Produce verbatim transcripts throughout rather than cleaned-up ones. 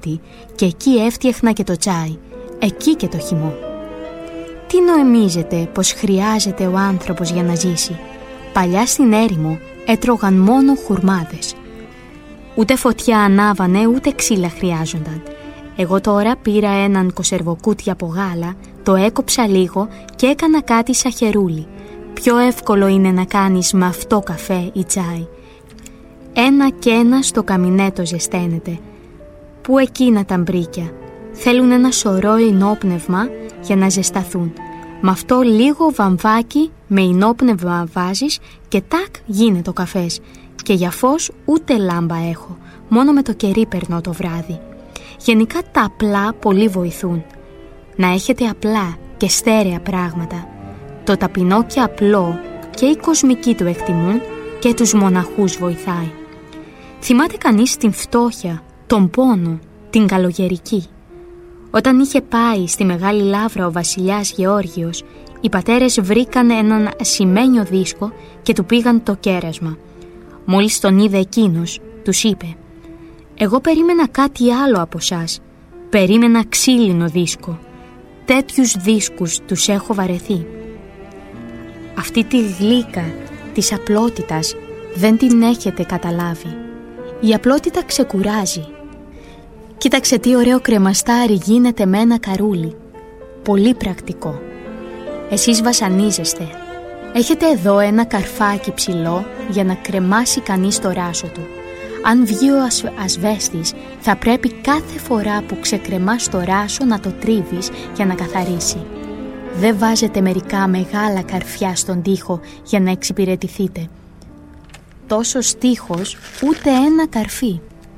και εκεί έφτιαχνα και το τσάι, εκεί και το χυμό. Τι νοεμίζετε πως χρειάζεται ο άνθρωπος για να ζήσει? Παλιά στην έρημο έτρωγαν μόνο χουρμάδες. Ούτε φωτιά ανάβανε, ούτε ξύλα χρειάζονταν. Εγώ τώρα πήρα έναν κονσερβοκούτι από γάλα, το έκοψα λίγο και έκανα κάτι σαν χερούλι. Πιο εύκολο είναι να κάνεις με αυτό καφέ ή τσάι. Ένα και ένα στο καμινέτο ζεσταίνεται. Πού εκείνα τα μπρίκια? Θέλουν ένα σωρό ινόπνευμα για να ζεσταθούν. Με αυτό λίγο βαμβάκι με ινόπνευμα βάζεις και τάκ γίνεται ο καφές. Και για φως ούτε λάμπα έχω, μόνο με το κερί περνώ το βράδυ. Γενικά τα απλά πολύ βοηθούν. Να έχετε απλά και στέρεα πράγματα. Το ταπεινό και απλό και οι κοσμικοί του εκτιμούν και τους μοναχούς βοηθάει. Θυμάται κανείς την φτώχεια, τον πόνο, την καλογερική? Όταν είχε πάει στη Μεγάλη Λαύρα ο βασιλιάς Γεώργιος, οι πατέρες βρήκαν έναν ασημένιο δίσκο και του πήγαν το κέρασμα. Μόλις τον είδε εκείνος, τους είπε: «Εγώ περίμενα κάτι άλλο από σας. Περίμενα ξύλινο δίσκο. Τέτοιους δίσκους τους έχω βαρεθεί». Αυτή τη γλύκα της απλότητας δεν την έχετε καταλάβει. Η απλότητα ξεκουράζει. Κοίταξε τι ωραίο κρεμαστάρι γίνεται με ένα καρούλι. Πολύ πρακτικό. Εσείς βασανίζεστε. Έχετε εδώ ένα καρφάκι ψηλό για να κρεμάσει κανείς το ράσο του. Αν βγει ο ασ... ασβέστης, θα πρέπει κάθε φορά που ξεκρεμάς το ράσο να το τρίβεις για να καθαρίσει. Δεν βάζετε μερικά μεγάλα καρφιά στον τοίχο για να εξυπηρετηθείτε. Τόσο τοίχος ούτε ένα καρφί.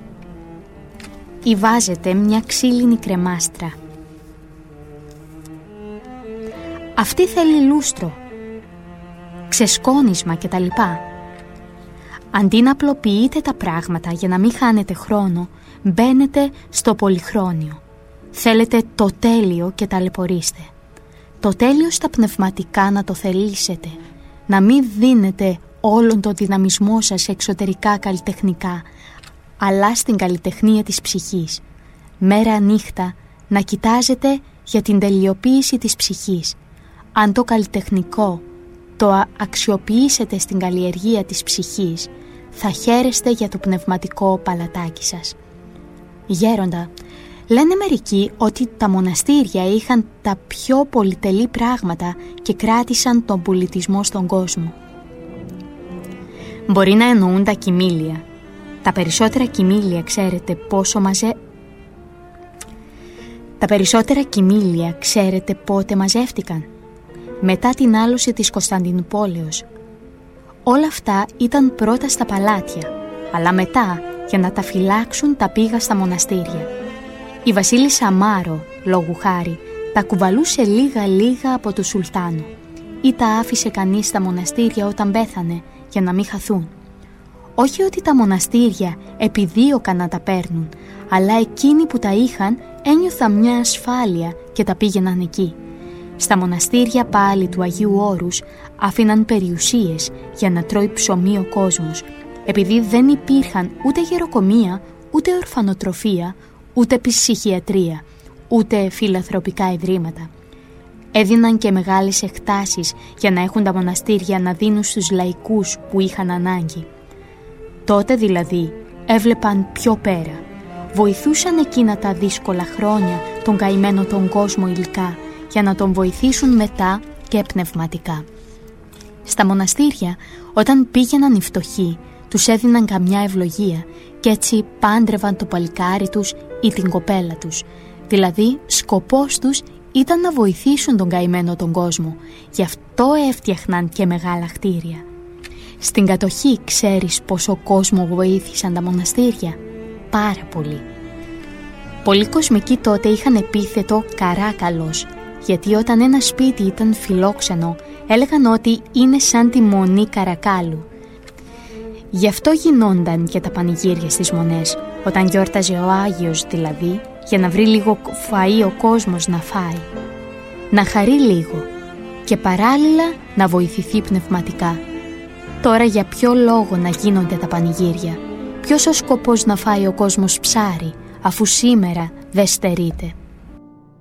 Ή βάζετε μια ξύλινη κρεμάστρα. Αυτή θέλει λούστρο, ξεσκόνισμα κτλ. Αντί να απλοποιείτε τα πράγματα για να μην χάνετε χρόνο, μπαίνετε στο πολυχρόνιο. Θέλετε το τέλειο και ταλαιπωρήστε. Το τέλειο στα πνευματικά να το θελήσετε. Να μην δίνετε όλον τον δυναμισμό σας εξωτερικά καλλιτεχνικά, αλλά στην καλλιτεχνία της ψυχής. Μέρα νύχτα να κοιτάζετε για την τελειοποίηση της ψυχής. Αν το καλλιτεχνικό το αξιοποιήσετε στην καλλιεργία της ψυχής, θα χαίρεστε για το πνευματικό παλατάκι σας. Γέροντα, λένε μερικοί ότι τα μοναστήρια είχαν τα πιο πολυτελή πράγματα και κράτησαν τον πολιτισμό στον κόσμο. Μπορεί να εννοούν τα κοιμήλια. Τα περισσότερα κοιμήλια ξέρετε πόσο μαζε... Τα περισσότερα κοιμήλια ξέρετε πότε μαζεύτηκαν? Μετά την άλωση της Κωνσταντινουπόλεως. Όλα αυτά ήταν πρώτα στα παλάτια, αλλά μετά, για να τα φυλάξουν, τα πήγα στα μοναστήρια. Η βασίλισσα Μάρο, λόγου χάρη, τα κουβαλούσε λίγα-λίγα από το Σουλτάνο ή τα άφησε κανείς στα μοναστήρια όταν πέθανε, για να μην χαθούν. Όχι ότι τα μοναστήρια επιδίωκαν να τα παίρνουν, αλλά εκείνοι που τα είχαν ένιωθαν μια ασφάλεια και τα πήγαιναν εκεί. Στα μοναστήρια πάλι του Αγίου Όρους άφηναν περιουσίες για να τρώει ψωμί ο κόσμος, επειδή δεν υπήρχαν ούτε γεροκομεία, ούτε ορφανοτροφία, ούτε ψυχιατρία, ούτε φιλανθρωπικά ιδρύματα. Έδιναν και μεγάλες εκτάσεις για να έχουν τα μοναστήρια να δίνουν στους λαϊκούς που είχαν ανάγκη. Τότε δηλαδή έβλεπαν πιο πέρα. Βοηθούσαν εκείνα τα δύσκολα χρόνια τον καημένο τον κόσμο υλικά, για να τον βοηθήσουν μετά και πνευματικά. Στα μοναστήρια, όταν πήγαιναν οι φτωχοί, τους έδιναν καμιά ευλογία και έτσι πάντρευαν το παλικάρι τους ή την κοπέλα τους. Δηλαδή, σκοπός τους ήταν να βοηθήσουν τον καημένο τον κόσμο. Γι' αυτό έφτιαχναν και μεγάλα κτίρια. Στην κατοχή ξέρεις πόσο κόσμο βοήθησαν τα μοναστήρια? Πάρα πολύ. Πολλοί κοσμικοί τότε είχαν επίθετο καράκαλος, γιατί όταν ένα σπίτι ήταν φιλόξενο, έλεγαν ότι είναι σαν τη μονή Καρακάλου. Γι' αυτό γινόνταν και τα πανηγύρια στις μονές, όταν γιόρταζε ο Άγιος δηλαδή, για να βρει λίγο φαΐ ο κόσμος να φάει. Να χαρεί λίγο και παράλληλα να βοηθηθεί πνευματικά. Τώρα για ποιο λόγο να γίνονται τα πανηγύρια? Ποιος ο σκοπός να φάει ο κόσμος ψάρι, αφού σήμερα δεν στερείτε.